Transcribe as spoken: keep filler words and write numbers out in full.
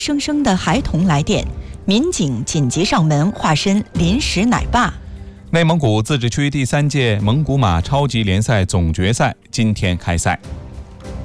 生生的孩童来电，民警紧急上门，化身临时奶爸。 内蒙古自治区第三届蒙古马超级联赛总决赛今天开赛。